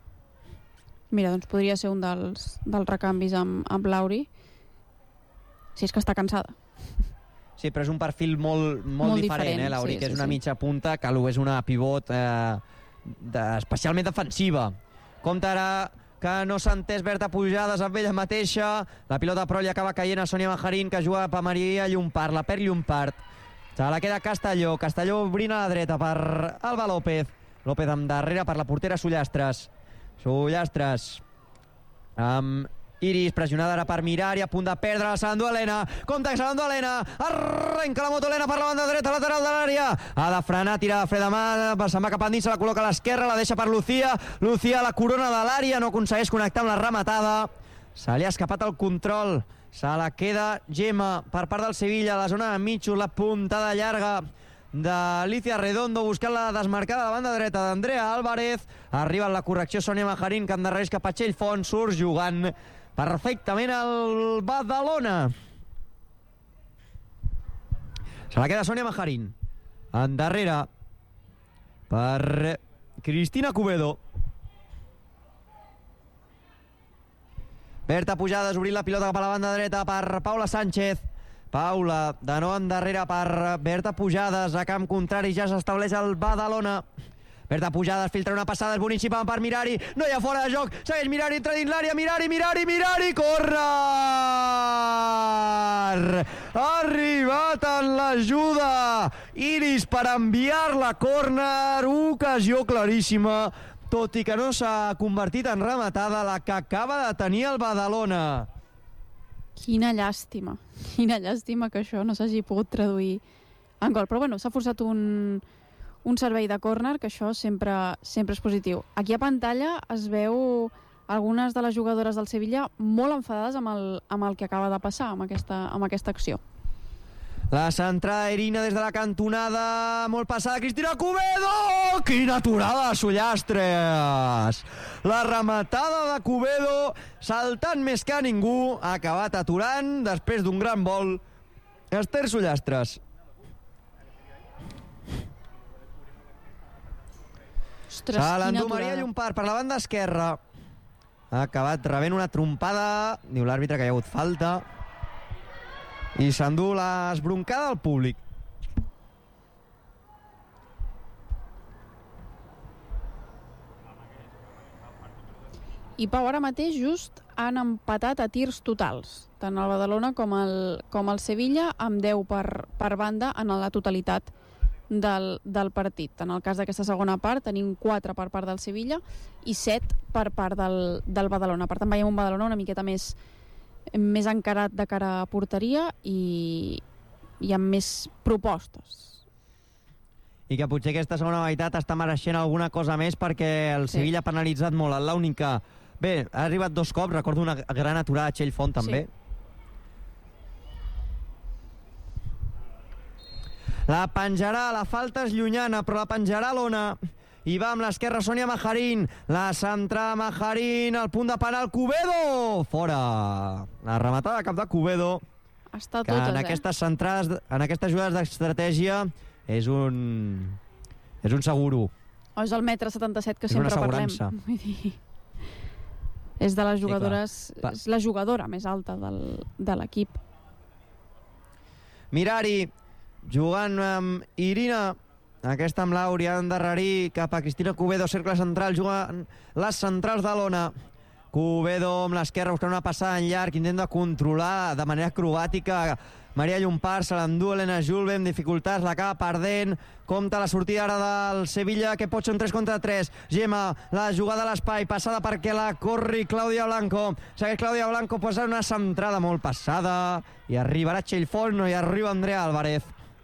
Mira, doncs podria ser un dels recanvis amb Lauri. Si és que està cansada. Sí, però és un perfil molt diferent, Lauri, que és una mitja punta, Calú és una pivot especialment defensiva. Compte ara que no s'ha entès Berta Pujades amb ella mateixa, la pilota però li acaba caient a Sònia Majarín, que juga per Maria Llompart, la perd Llompart, se la queda Castelló obrint a la dreta per Alba López amb darrere per la portera Sullastres amb Iris, pressionada ara per Mirari, a punt de perdre, se l'endú Helena, compte que se l'endú Helena, arrenca la moto Helena per la banda dreta, lateral de l'àrea, ha de frenar, tira de fre de mà, se'n va cap endins, se la col·loca a l'esquerra, la deixa per Lucía, la corona de l'àrea, no aconsegueix connectar amb la rematada, se li ha escapat el control, se la queda Gemma per part del Sevilla, a la zona de mitjos, la puntada llarga d'Alicia Redondo, buscant la desmarcada a la banda dreta d'Andrea Álvarez, arriba la correcció Sònia Majarín, que endarrereix cap a Txell Font, surt jugant perfectament el Badalona. Se la queda Sònia Majarín. Endarrere per Cristina Cubedo. Berta Pujades obrint la pilota cap a la banda dreta per Paula Sánchez. Paula, de nou endarrere per Berta Pujades. A camp contrari ja s'estableix el Badalona. Berta Pujades filtra una passada, és boníssima per Mirari, no hi ha fora de joc, segueix Mirari, entra dins l'àrea, Mirari, córrer! Ha arribat en l'ajuda Iris per enviar-la a córner, ocasió claríssima, tot i que no s'ha convertit en rematada la que acaba de tenir el Badalona. Quina llàstima que això no s'hagi pogut traduir en gol, però bueno, s'ha forçat un servei de córner, que això sempre és positiu. Aquí a pantalla es veu algunes de les jugadores del Sevilla molt enfadades amb el que acaba de passar, amb aquesta acció. La centrada Irina des de la cantonada, molt passada, Cristina Cubedo! Quina aturada de Sullastres! La rematada de Cubedo, saltant més que ningú, ha acabat aturant, després d'un gran vol, Esther Sullastres. Ostres, se l'endú Maria Llompart per la banda esquerra. Ha acabat rebent una trompada, diu l'àrbitre que hi ha hagut falta, i s'endú l'esbroncada al públic. I Pau, ara mateix just han empatat a tirs totals, tant el Badalona com el Sevilla, amb 10 per banda en la totalitat del partit. En el cas d'aquesta segona part tenim 4 per part del Sevilla i 7 per part del Badalona. Per tant, veiem un Badalona una miqueta més encarat de cara a porteria i amb més propostes. I que potser aquesta segona meitat està mereixent alguna cosa més perquè el Sevilla ha penalitzat molt. L'únic que... Bé, ha arribat 2 cops, recordo una gran aturada a Txell Font també. La penjarà, la falta és llunyana, però la penjarà l'Ona. I va amb l'esquerra Sònia Majarín. La centrada Majarín, al punt de penal, Cubedo! Fora! La rematada de cap de Cubedo. Està que totes, en aquestes centrades, en aquestes jugades d'estratègia és un seguro. O és el 1,77 m que sempre parlem. Vull dir, és de les jugadores, és la jugadora més alta de l'equip. Mirari, jugant amb Irina, aquesta amb Lauri, ha d'endarrerir cap a Cristina Cubedo, cercle central, jugant les centrals de l'Ona. Cubedo amb l'esquerra buscant una passada en llarg, intenta controlar de manera acrobàtica Maria Llompart, se l'endú Elena Julve amb dificultats, l'acaba perdent. Compta la sortida ara del Sevilla, que pot ser un 3 contra 3. Gemma, la jugada a l'espai, passada perquè la corri Clàudia Blanco. Segueix Clàudia Blanco, posa una centrada molt passada i arribarà Txell Font i arriba Andrea Álvarez.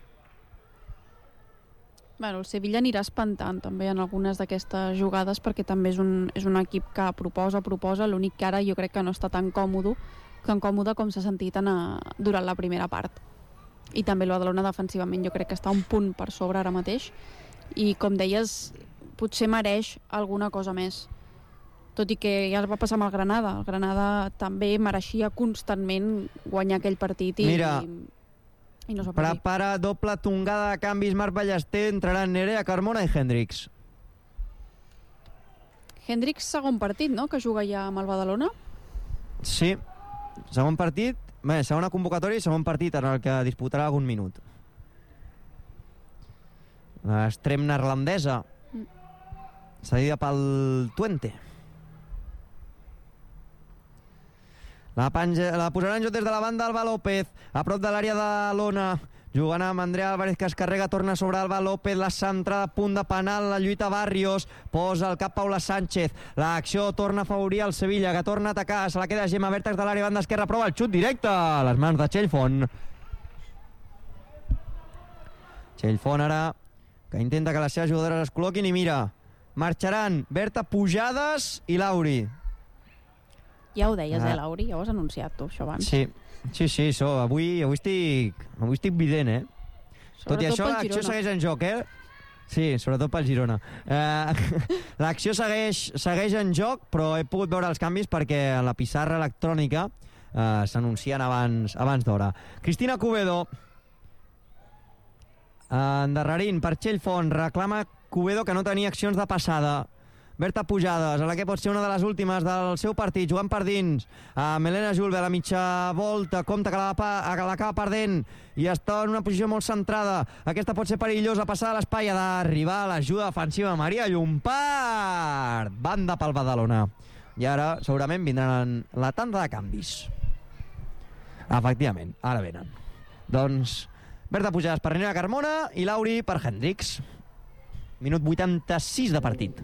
Bueno, el Sevilla anirà espantant també en algunes d'aquestes jugades perquè també és un equip que proposa, l'únic que ara jo crec que no està tan còmode com s'ha sentit durant la primera part. I també el Badalona defensivament jo crec que està un punt per sobre ara mateix i com deies potser mereix alguna cosa més, tot i que ja es va passar amb el Granada. El Granada també mereixia constantment guanyar aquell partit i no s'ha pogut. Prepara doble tongada de canvis Marc Ballester, entraran Nerea Carmona i Hendricks. Hendricks segon partit, no?, que juga ja amb el Badalona. Sí, segon partit, segona convocatòria i segon partit en el que disputarà algun minut. L'extrem neerlandesa, cedida pel Twente. La posarà en joc des de la banda Alba López, a prop de l'àrea de l'Ona, jugant amb Andrea Álvarez, que es carrega, torna sobre Alba López, la centrada, punt de penal, la lluita Barrios, posa el cap Paula Sánchez, l'acció torna a afavorir el Sevilla, que torna a atacar, se la queda Gemma, vèrtex de l'àrea, banda esquerra, prova el xut directe a les mans de Txell Font. Txell Font ara, que intenta que les seves jugadores es col·loquin i mira, marxaran Berta Pujades i Lauri. Ja ho deies, Lauri? Ja ho has anunciat tu, això abans. Sí, avui estic vident, Tot i això, l'acció segueix en joc, Sí, sobretot pel Girona. L'acció segueix en joc, però he pogut veure els canvis perquè a la pissarra electrònica s'anuncien abans d'hora. Cristina Cubedo, endarrerint per Txell Font, reclama Cubedo que no tenia accions de passada. Berta Pujades, a la que pot ser una de les últimes del seu partit, jugant per dins, amb Elena Julve a la mitja volta, compta que l'acaba perdent i està en una posició molt centrada. Aquesta pot ser perillosa, passada a l'espai, ha d'arribar l'ajuda defensiva Maria Llompart, banda pel Badalona. I ara segurament vindran la tanda de canvis. Efectivament, ara venen. Doncs Berta Pujades per Nerea Carmona i Lauri per Hendricks. Minut 86 de partit.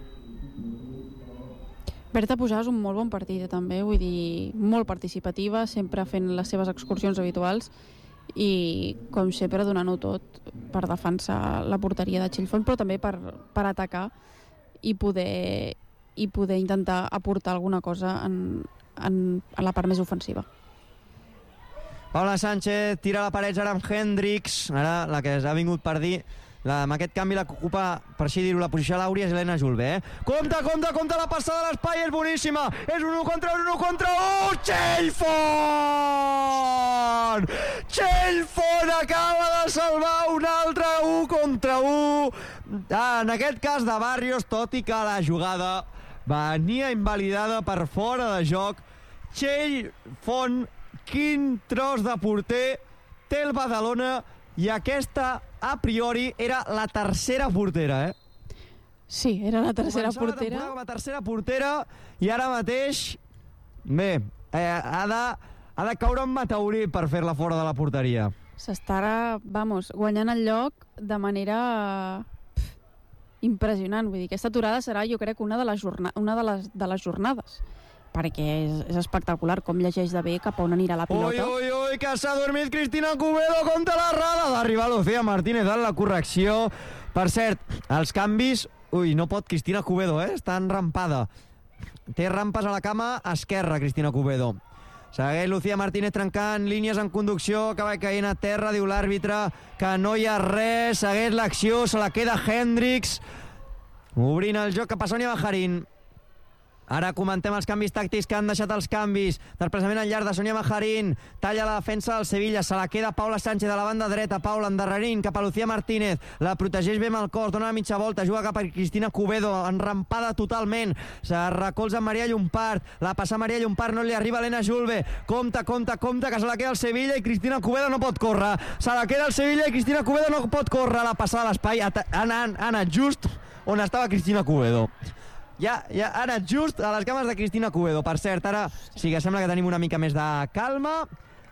Berta Pujades un molt bon partit també, vull dir, molt participativa, sempre fent les seves excursions habituals i, com sempre, donant-ho tot per defensar la porteria de Txell Font, però també per atacar i poder intentar aportar alguna cosa a la part més ofensiva. Paula Sánchez tira la paret ara amb Hendricks, ara la que ha vingut per dir. Amb aquest canvi la que ocupa, per així dir-ho, la posició a l'Àuria és Elena Julve, Compte, la passada a l'espai, és boníssima! És un 1 contra 1! Txell Font! Txell Font acaba de salvar un altre 1 contra 1! En aquest cas de Barrios, tot i que la jugada venia invalidada per fora de joc. Txell Font, quin tros de porter té el Badalona, i aquesta, a priori, era la tercera portera, Sí, era la tercera Començava la portera. temporada com a tercera portera i ara mateix, bé, ha de caure un meteorit per fer-la fora de la porteria. S'estarà, guanyant el lloc de manera impressionant. Vull dir, aquesta aturada serà, jo crec, una de les jornades, perquè és espectacular com llegeix de bé cap a on anirà la pilota. Ui, que s'ha dormit Cristina Cubedo contra l'errada d'arribar Lucía Martínez en la correcció. Per cert, els canvis... Ui, no pot Cristina Cubedo, està enrampada. Té rampes a la cama esquerra, Cristina Cubedo. Segueix Lucía Martínez trencant línies en conducció, que va caient a terra, diu l'àrbitre que no hi ha res, segueix l'acció, se la queda Hendricks, obrint el joc cap a Sonia Bajarín. Ara comentem els canvis tàctics que han deixat els canvis. Desplaçament al llarg de Sonia Bajarín. Talla la defensa del Sevilla. Se la queda Paula Sánchez a la banda dreta. Paula endarrerint cap a Lucía Martínez. La protegeix bé amb el cos. Dona la mitja volta. Juga cap a Cristina Cubedo. Enrampada totalment. Se recolza Maria Llompart. La passa Maria Llompart. No li arriba Elena Julve. Compte, que se la queda el Sevilla i Cristina Cubedo no pot córrer. Se la queda el Sevilla i Cristina Cubedo no pot córrer. La passada a l'espai. Ha anat just on estava Cristina Cubedo. Ja ha anat just a les cames de Cristina Cubedo. Per cert, ara sí que sembla que tenim una mica més de calma.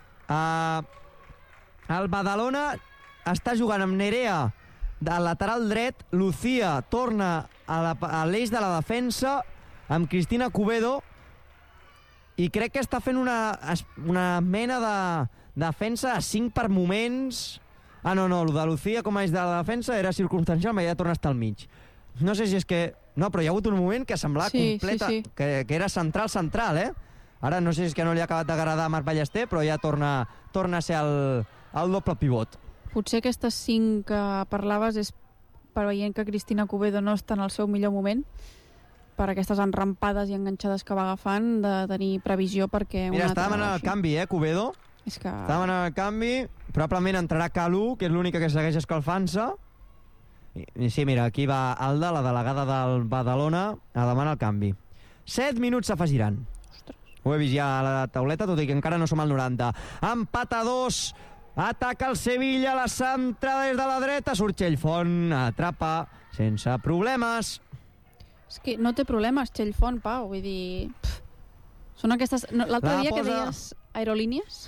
El Badalona està jugant amb Nerea de lateral dret. Lucía torna a l'eix de la defensa amb Cristina Cubedo i crec que està fent una mena de defensa a 5 per moments. No, el de Lucía com a eix de la defensa era circumstancial, però ja torna a estar al mig. No sé si és que... No, però hi ha hagut un moment que semblava completa... Sí. Que era central, Ara no sé si és que no li ha acabat d'agradar a Marc Ballester, però ja torna a ser el doble pivot. Potser aquestes 5 que parlaves és per veient que Cristina Cubedo no està en el seu millor moment, per aquestes enrampades i enganxades que va agafant, de tenir previsió perquè... Mira, està demanant el canvi, Cubedo? És que... Està demanant el canvi, probablement entrarà Calú, que és l'única que segueix escalfant-se. Sí, mira, aquí va Alda, la delegada del Badalona, a demanar el canvi. 7 minuts s'afegiran. Ho he vist ja a la tauleta, tot i que encara no som al 90. Empat a 2, ataca el Sevilla, la centrada des de la dreta, surt Xellfont, atrapa sense problemes. És que no té problemes, Xellfont, Pau, vull dir... Són aquestes... L'altre dia que deies aerolínies...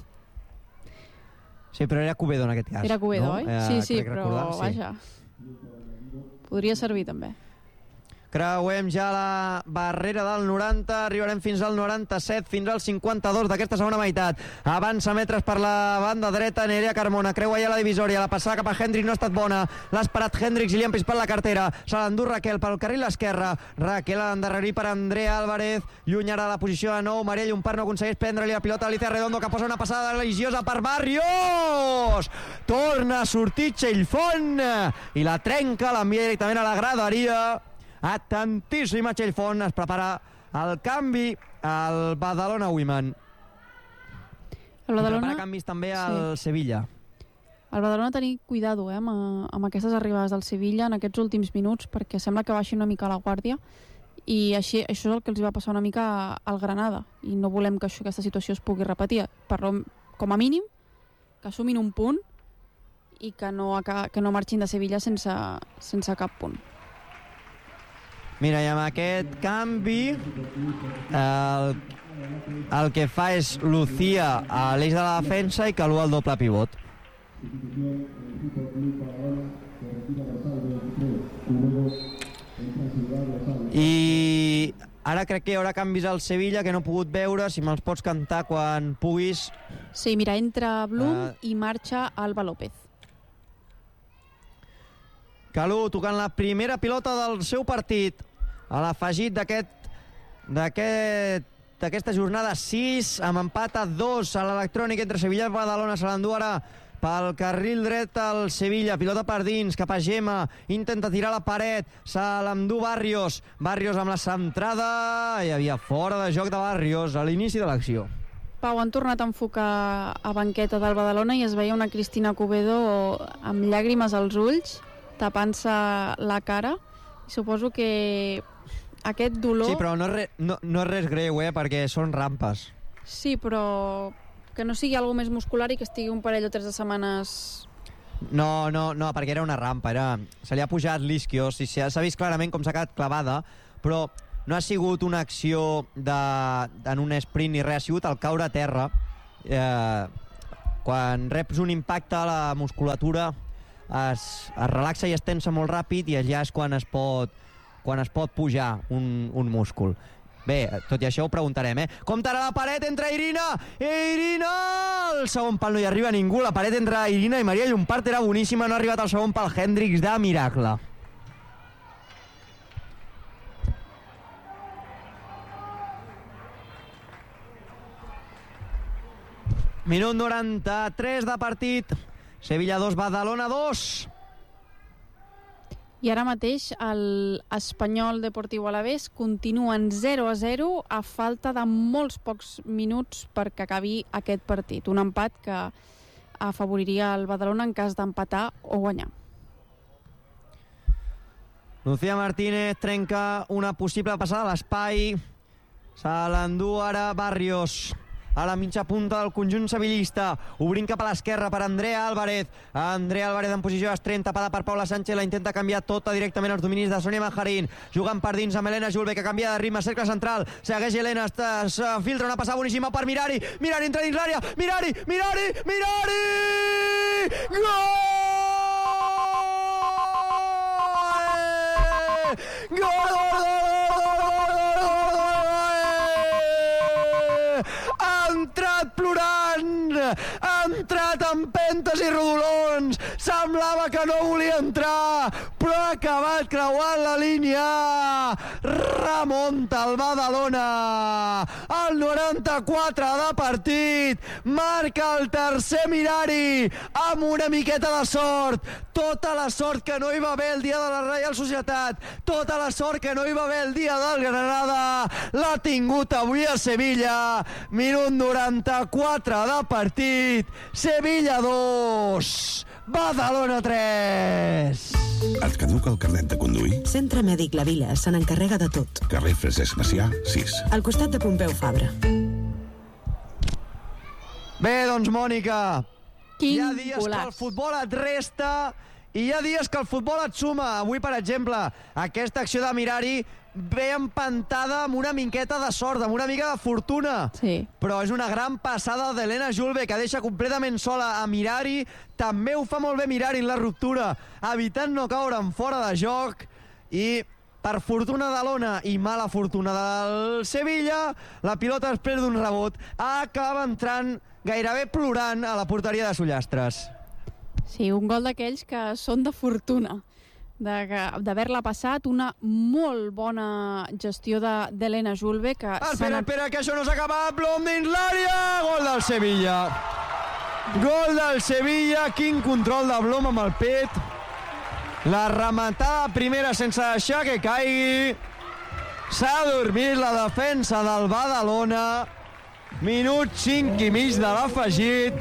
Sí, però era Cubedo en aquest cas. Era Cubedo, oi? Sí, però sí. Vaja. Podria servir també. Creuem ja la barrera del 90, arribarem fins al 97, fins al 52 d'aquesta segona meitat. Avança metres per la banda dreta, Nerea Carmona, creua ja la divisòria, la passada cap a Hendricks no ha estat bona, l'ha esperat Hendricks i li han pispat la cartera, se l'endú Raquel pel carril esquerre, Raquel a l'endarrerir per Andrea Álvarez, lluny ara la posició de nou, Maria Llompart no aconsegueix prendre-li la pilota a Alicia Redondo, que posa una passada religiosa per Barrios, torna a sortir Xellfont i la trenca, l'envia directament a la graderia. Atentíssima Xellfont, es prepara el canvi al Badalona Women. El Badalona... Prepara canvis també al Sevilla. El Badalona tenir cuidado amb aquestes arribades del Sevilla en aquests últims minuts, perquè sembla que baixi una mica la guàrdia i això és el que els va passar una mica al Granada i no volem que aquesta situació es pugui repetir. Com a mínim que assumin un punt i que no marxin de Sevilla sense cap punt. Mira, i amb aquest canvi el que fa és Lucía a l'eix de la defensa i Calú al doble pivot. I ara crec que hi haurà canvis al Sevilla que no he pogut veure, si me'ls pots cantar quan puguis. Sí, mira, entra Blum i marxa Alba López. Calú tocant la primera pilota del seu partit a l'afegit d'aquesta jornada 6 amb empat a 2 a l'electrònic entre Sevilla i Badalona. Se l'endú ara pel carril dret al Sevilla, pilota per dins cap a Gemma, intenta tirar la paret, se l'endú Barrios amb la centrada, hi havia fora de joc de Barrios a l'inici de l'acció. Pau, han tornat a enfocar a banqueta del Badalona i es veia una Cristina Cubedo amb llàgrimes als ulls, tapant-se la cara. Suposo que aquest dolor... Sí, però no és res greu, perquè són rampes. Sí, però que no sigui alguna més muscular i que estigui un parell o 3 de setmanes No, perquè era una rampa, se li ha pujat l'isquios, s'ha vist clarament com s'ha quedat clavada, però no ha sigut una acció en un sprint ni res, ha sigut el caure a terra. Quan reps un impacte, la musculatura es relaxa i es tensa molt ràpid i allà és quan es pot pujar un múscul. Bé, tot i això ho preguntarem, Comptarà la paret entre Irina! El segon pal no hi arriba ningú. La paret entre Irina i Maria Llompart era boníssima. No ha arribat al segon pal Hendricks de miracle. Minut 93 de partit. Sevilla 2, Badalona 2. I ara mateix l'Espanyol Deportiu Alavés continua en 0-0 a falta de molts pocs minuts perquè acabi aquest partit. Un empat que afavoriria el Badalona en cas d'empatar o guanyar. Lucía Martínez trenca una possible passada a l'espai. Se l'endú ara Barrios. A la mitja punta del conjunt sevillista, obrint cap a l'esquerra per Andrea Álvarez. Andrea Álvarez en posició estrent, tapada per Paula Sánchez, la intenta canviar tota directament als dominis de Sònia Majarín, jugant per dins amb Helena Julve, que canvia de ritme, cercle central, segueix Helena, filtra una passada boníssima per Mirari, Mirari entra dins l'àrea, Mirari! Gol! Ha entrat plorant, ha entrat amb pentes i rodolons, semblava que no volia entrar, però ha acabat creuant la línia. Remunta el Badalona al 94 de partit, marca el tercer Mirari amb una miqueta de sort, tota la sort que no hi va haver el dia de la Reial Societat, tota la sort que no hi va haver el dia del Granada, l'ha tingut avui a Sevilla. Minut 94 de partit, Sevilla 2, Badalona 3. Et caduca el carnet de conduir? Centre Mèdic La Vila se n'encarrega de tot. Carrer Francesc Macià, 6. Al costat de Pompeu Fabra. Bé, doncs, Mònica, Quin hi ha dies que el futbol et resta i hi ha dies que el futbol et suma. Avui, per exemple, aquesta acció de Mirari ve empantada amb una miqueta de sort, amb una mica de fortuna. Sí. Però és una gran passada d'Helena Julve, que deixa completament sola a Mirari. També ho fa molt bé Mirari en la ruptura, evitant no caure en fora de joc. I per fortuna de l'Ona i mala fortuna del Sevilla, la pilota després d'un rebot acaba entrant gairebé plorant a la porteria de Sullastres. Sí, un gol d'aquells que són de fortuna, d'haver-la passat, una molt bona gestió d'Helena Julve. Que espera, que això no s'ha acabat. Blom dins l'àrea, gol del Sevilla. Gol del Sevilla, quin control de Blom amb el pet. La rematada primera sense deixar que caigui. S'ha dormit la defensa del Badalona. Minut 5 i mig de l'afegit.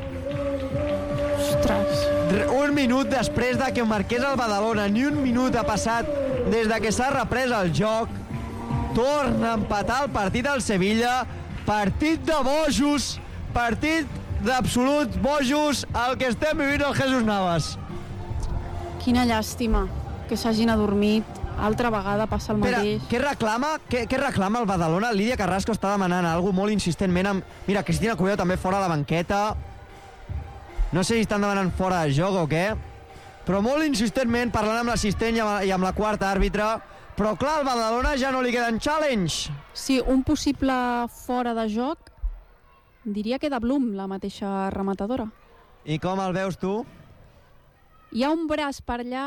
Ostres. Un minut després de que marqués el Badalona, ni un minut ha passat des de que s'ha reprès el joc. Torna a empatar el partit al Sevilla. Partit de bojos, partit d'absoluts bojos, el que estem vivint el Jesús Navas. Quina llàstima que s'hagin adormit. Altra vegada passa el mateix. Què reclama el Badalona? Lídia Carrasco està demanant alguna molt insistentment. Mira, Cristina Cuello també fora de la banqueta. No sé si estan demanant fora de joc o què, però molt insistentment parlant amb l'assistent i amb la quarta àrbitre. Però clar, al Badalona ja no li queden challenge. Sí, un possible fora de joc, diria que de Blum, la mateixa rematadora. I com el veus tu? Hi ha un braç per allà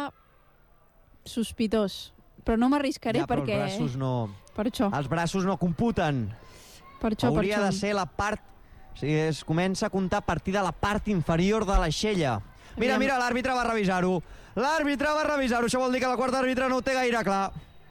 sospitós, però no m'arriscaré perquè... els braços no... Per això. Els braços no computen. Hauria de ser la part... O sigui, es comença a comptar a partir de la part inferior de l'aixella. Mira, l'àrbitre va revisar-ho. Això vol dir que la quarta àrbitre no ho té gaire clar.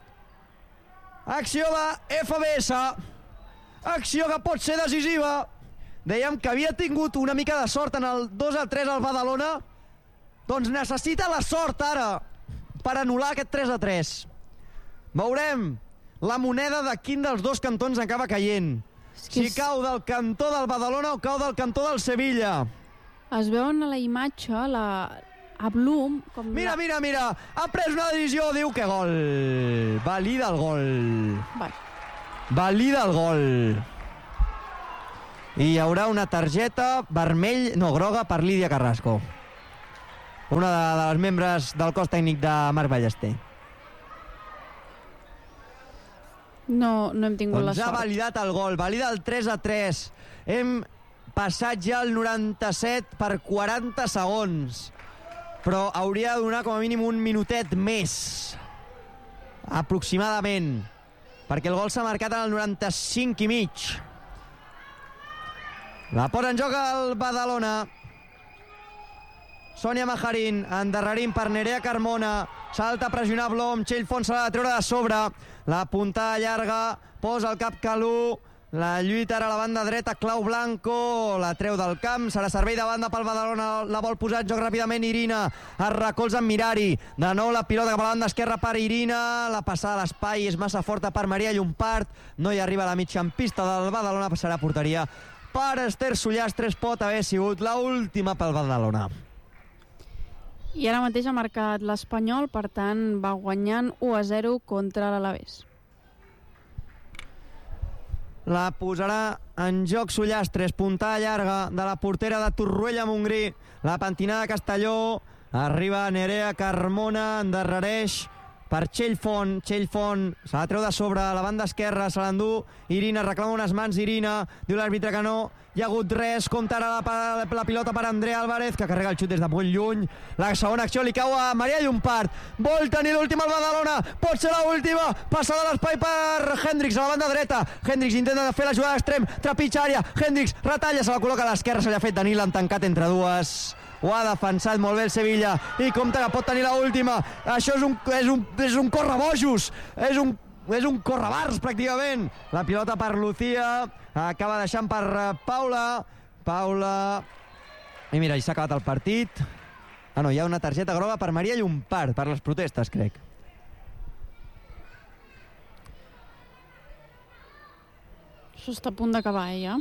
Acció de FBS. Acció que pot ser decisiva. Dèiem que havia tingut una mica de sort en el 2-3 al Badalona. Doncs necessita la sort ara per anul·lar aquest 3-3. Veurem la moneda de quin dels dos cantons acaba caient. Si cau del cantó del Badalona o cau del cantó del Sevilla. Es veuen a la imatge a Blum... Com Mira, ha pres una decisió, diu que gol. Valida el gol. Valida el gol. I hi haurà una targeta groga per Lídia Carrasco, una de les membres del cos tècnic de Marc Ballester. No hem tingut la sort. Ha validat el gol, valida el 3-3. Hem passat ja el 97 per 40 segons, però hauria de donar com a mínim un minutet més, aproximadament, perquè el gol s'ha marcat en el 95 i mig. La posa en joc el Badalona. Sònia Majarín, endarrerint per Nerea Carmona. Salta a pressionar Blom, Txell Font se l'ha de treure de sobre. La puntada llarga, posa el cap Calú. La lluita ara a la banda dreta, Clau Blanco, la treu del camp, serà servei de banda pel Badalona, la vol posar en joc ràpidament Irina, es recolza en Mirari, de nou la pilota cap a la banda esquerra per Irina, la passada a l'espai és massa forta per Maria Llompart, no hi arriba a la mitjanpista del Badalona, passarà a porteria per Esther Sullastres, pot haver sigut l'última pel Badalona. I ara mateix ha marcat l'Espanyol, per tant va guanyant 1-0 contra l'Alavés. La posarà en joc Sullastres, puntada llarga de la portera de Torroella Montgrí, la pentinada de Castelló, arriba Nerea Carmona, endarrereix per Txell Font, se la treu de sobre a la banda esquerra, se l'endú Irina, reclama unes mans Irina, diu l'àrbitre que no hi ha hagut res, compta ara la pilota per Andrea Álvarez, que carrega el xut des de molt lluny, la segona acció li cau a Maria Llompart, vol tenir l'última al Badalona, pot ser l'última, passada l'espai per Hendricks a la banda dreta, Hendricks intenta fer la jugada d'extrem, trepitja àrea, Hendricks retalla, se la col·loca a l'esquerra, se li ha fet Danil, l'han tancat entre dues. Ho ha defensat molt bé el Sevilla i compta que pot tenir l'última. Això és un correbojos, és un correbars pràcticament. La pilota per Lucía, acaba deixant per Paula i mira, s'ha acabat el partit. No, hi ha una targeta groga per Maria Llompart per les protestes, crec. Això està a punt d'acabar, ja.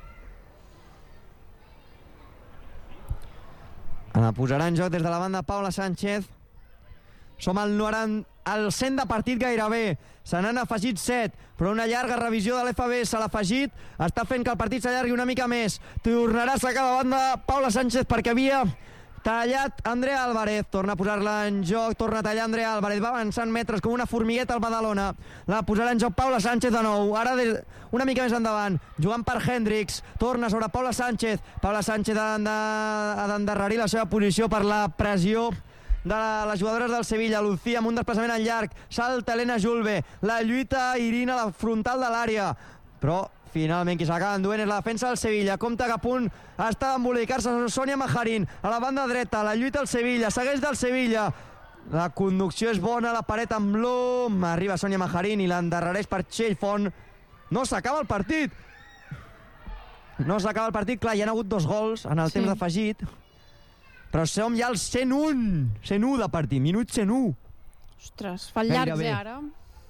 La posarà en joc des de la banda Paula Sánchez. Som al 100 de partit gairebé. Se n'han afegit 7, però una llarga revisió de l'FB se l'ha afegit. Està fent que el partit s'allargui una mica més. Tornarà a sacar de banda Paula Sánchez perquè havia tallat Andrea Álvarez. Torna a posar-la en joc, torna a tallar Andrea Álvarez. Va avançant metres com una formigueta al Badalona. La posarà en joc Paula Sánchez de nou. Ara una mica més endavant, jugant per Hendricks. Torna sobre Paula Sánchez. Paula Sánchez ha d'endarrerir la seva posició per la pressió de les jugadores del Sevilla. Lucía amb un desplaçament en llarg. Salta Elena Julve. La lluita Irina a la frontal de l'àrea. Però finalment qui s'acaba enduent és la defensa del Sevilla. Compte que a punt està d'embolicar-se Sònia Majarín a la banda dreta, la lluita del Sevilla, segueix del Sevilla, la conducció és bona, la paret amb Blum, arriba Sònia Majarín i l'endarrereix per Txell Font. No s'acaba el partit, clar, hi ha hagut 2 gols en el temps afegit, però som ja al 101 de partit, minut 101. Ostres, fa llargs ara.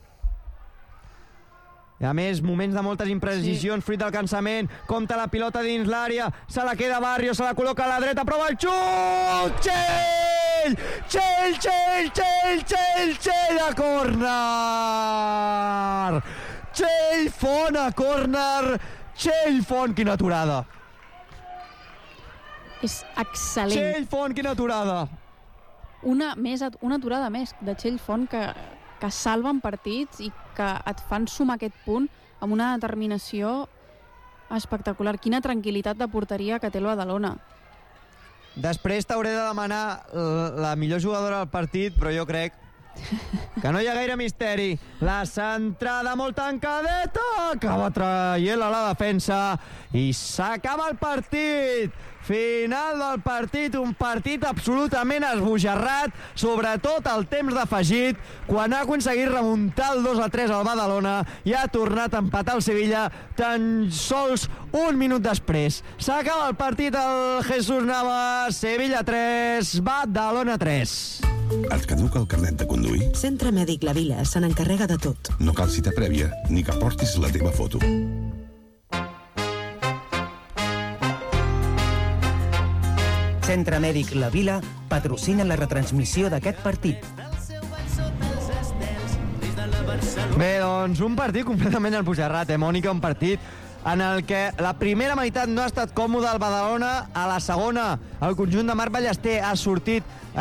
I a més, moments de moltes imprecisions, fruit del cansament, compta la pilota dins l'àrea, se la queda Barrio, se la col·loca a la dreta, prova el xut! Txell a córner! Txell Font a córner! Txell Font, quina aturada! És excel·lent. Txell Font, quina aturada! Una aturada més de Txell Font que salven partits i que et fan sumar aquest punt amb una determinació espectacular. Quina tranquil·litat de porteria que té el Badalona. Després t'hauré de demanar la millor jugadora del partit, però jo crec que no hi ha gaire misteri. La centrada molt tancadeta, acaba traient-la a la defensa i s'acaba el partit. Final del partit, un partit absolutament esbojarrat, sobretot el temps d'afegit, quan ha aconseguit remuntar el 2-3 al Badalona i ha tornat a empatar el Sevilla tan sols un minut després. S'acaba el partit al Jesús Navas, Sevilla 3, Badalona 3. Et caduca el carnet de conduir? Centre Mèdic La Vila se n'encarrega de tot. No cal cita prèvia, ni que portis la teva foto. Centre Mèdic La Vila patrocina la retransmissió d'aquest partit. Bé, doncs un partit completament al Puigcerrat, Mònica, un partit en el que la primera meitat no ha estat còmode al Badalona, a la segona el conjunt de Marc Ballester ha sortit